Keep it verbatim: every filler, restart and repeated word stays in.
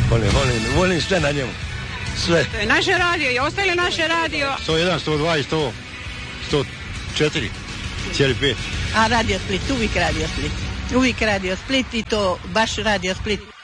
Volim, volim, volim sve na njemu. Sve. To je naše radio i ostali naše radio. sto jedan, sto dva i sto, sto četiri, cijeli pet. A Radio Split, uvijek Radio Split. Uvijek Radio Split i to baš Radio Split.